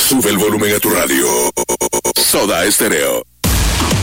Sube el volumen a tu radio. Soda Estéreo.